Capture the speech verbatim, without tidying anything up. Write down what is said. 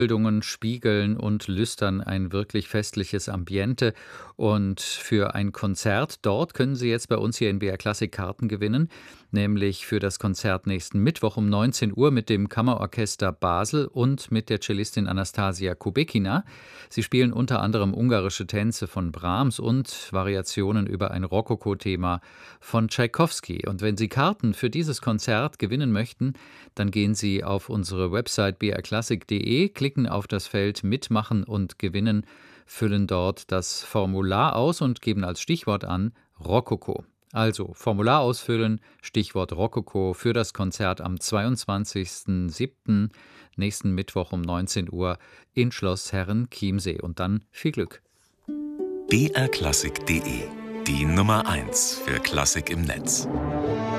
Bildungen spiegeln und lüstern ein wirklich festliches Ambiente. Und für ein Konzert dort können Sie jetzt bei uns hier in B R Klassik Karten gewinnen, nämlich für das Konzert nächsten Mittwoch um neunzehn Uhr mit dem Kammerorchester Basel und mit der Cellistin Anastasia Kubekina. Sie spielen unter anderem ungarische Tänze von Brahms und Variationen über ein Rokoko-Thema von Tschaikowski. Und wenn Sie Karten für dieses Konzert gewinnen möchten, dann gehen Sie auf unsere Website b r klassik punkt d e, klicken auf das Feld Mitmachen und Gewinnen, füllen dort das Formular aus und geben als Stichwort an Rokoko. Also Formular ausfüllen, Stichwort Rokoko für das Konzert am zweiundzwanzigsten siebten nächsten Mittwoch um neunzehn Uhr in Schloss Herrenchiemsee. Und dann viel Glück. b r klassik punkt d e, die Nummer eins für Klassik im Netz.